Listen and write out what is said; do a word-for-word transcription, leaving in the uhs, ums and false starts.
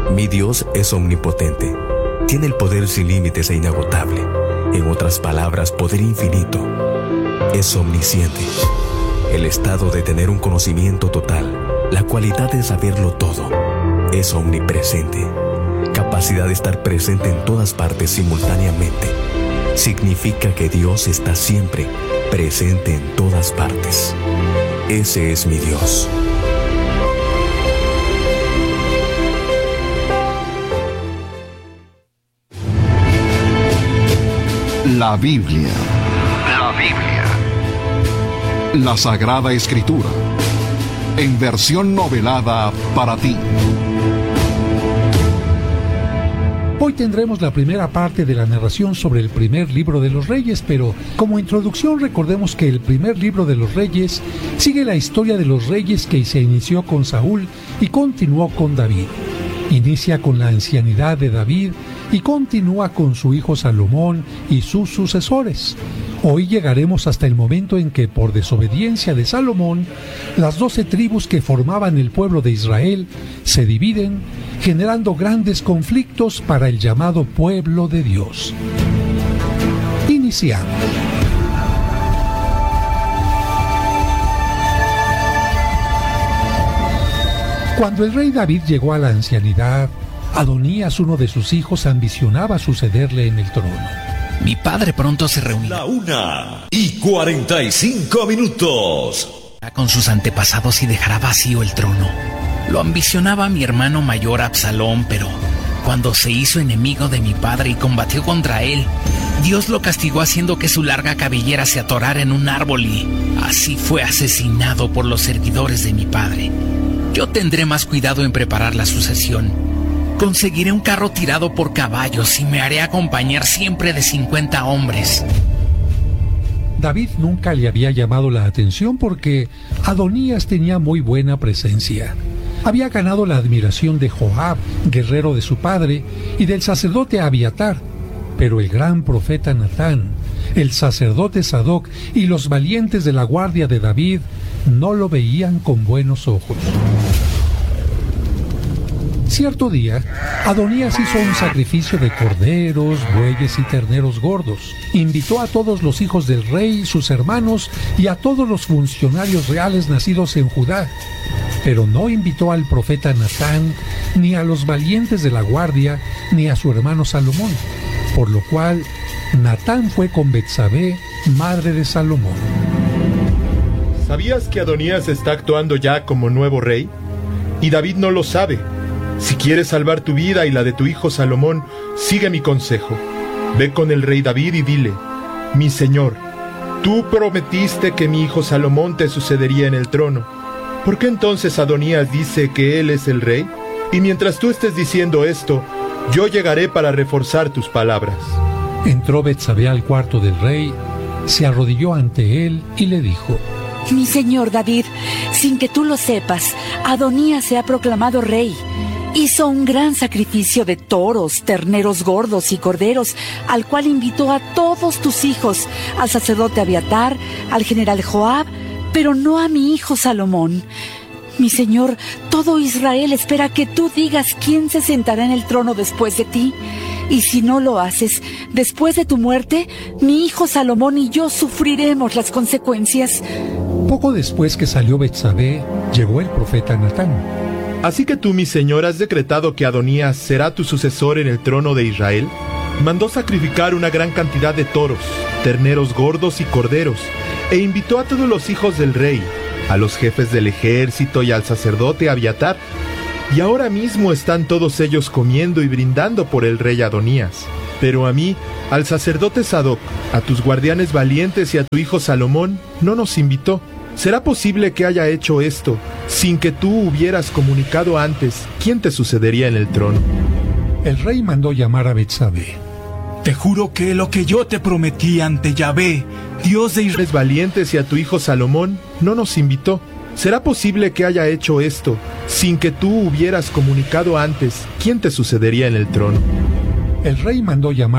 Mi Dios es omnipotente. Tiene el poder sin límites e inagotable. En otras palabras, poder infinito. Es omnisciente. El estado de tener un conocimiento total. La cualidad de saberlo todo. Es omnipresente. Capacidad de estar presente en todas partes simultáneamente. Significa que Dios está siempre presente en todas partes. Ese es mi Dios. La Biblia. La Biblia. La Sagrada Escritura. En versión novelada para ti. Hoy tendremos la primera parte de la narración sobre el primer libro de los Reyes, pero como introducción recordemos que el primer libro de los Reyes sigue la historia de los reyes que se inició con Saúl y continuó con David. Inicia con la ancianidad de David y continúa con su hijo Salomón y sus sucesores. Hoy llegaremos hasta el momento en que, por desobediencia de Salomón, las doce tribus que formaban el pueblo de Israel se dividen, generando grandes conflictos para el llamado pueblo de Dios. Iniciamos. Cuando el rey David llegó a la ancianidad, Adonías, uno de sus hijos, ambicionaba sucederle en el trono. Mi padre pronto se reunirá. La una y cuarenta y cinco minutos. Con sus antepasados y dejará vacío el trono. Lo ambicionaba mi hermano mayor Absalón, pero cuando se hizo enemigo de mi padre y combatió contra él, Dios lo castigó haciendo que su larga cabellera se atorara en un árbol y así fue asesinado por los servidores de mi padre. Yo tendré más cuidado en preparar la sucesión. Conseguiré un carro tirado por caballos y me haré acompañar siempre de cincuenta hombres. David nunca le había llamado la atención porque Adonías tenía muy buena presencia. Había ganado la admiración de Joab, guerrero de su padre, y del sacerdote Abiatar. Pero el gran profeta Natán, el sacerdote Sadoc y los valientes de la guardia de David no lo veían con buenos ojos. Cierto día, Adonías hizo un sacrificio de corderos, bueyes y terneros gordos. Invitó a todos los hijos del rey, sus hermanos y a todos los funcionarios reales nacidos en Judá. Pero no invitó al profeta Natán, ni a los valientes de la guardia, ni a su hermano Salomón. Por lo cual, Natán fue con Betsabé, madre de Salomón. ¿Sabías que Adonías está actuando ya como nuevo rey? Y David no lo sabe. Si quieres salvar tu vida y la de tu hijo Salomón, sigue mi consejo. Ve con el rey David y dile: mi señor, tú prometiste que mi hijo Salomón te sucedería en el trono. ¿Por qué entonces Adonías dice que él es el rey? Y mientras tú estés diciendo esto, yo llegaré para reforzar tus palabras. Entró Betsabé al cuarto del rey, se arrodilló ante él y le dijo: mi señor David, sin que tú lo sepas, Adonías se ha proclamado rey. Hizo un gran sacrificio de toros, terneros gordos y corderos, al cual invitó a todos tus hijos, al sacerdote Abiatar, al general Joab, pero no a mi hijo Salomón. Mi señor, todo Israel espera que tú digas quién se sentará en el trono después de ti. Y si no lo haces, después de tu muerte, mi hijo Salomón y yo sufriremos las consecuencias. Poco después que salió Betsabé, llegó el profeta Natán. Así que tú, mi señor, has decretado que Adonías será tu sucesor en el trono de Israel. Mandó sacrificar una gran cantidad de toros, terneros gordos y corderos, e invitó a todos los hijos del rey, a los jefes del ejército y al sacerdote Abiatar. Y ahora mismo están todos ellos comiendo y brindando por el rey Adonías. Pero a mí, al sacerdote Sadoc, a tus guardianes valientes y a tu hijo Salomón, no nos invitó. ¿Será posible que haya hecho esto sin que tú hubieras comunicado antes quién te sucedería en el trono? El rey mandó llamar a Betsabé. Te juro que lo que yo te prometí ante Yahvé, Dios de Israel, valientes y a tu hijo Salomón, no nos invitó. ¿Será posible que haya hecho esto sin que tú hubieras comunicado antes quién te sucedería en el trono? El rey mandó llamar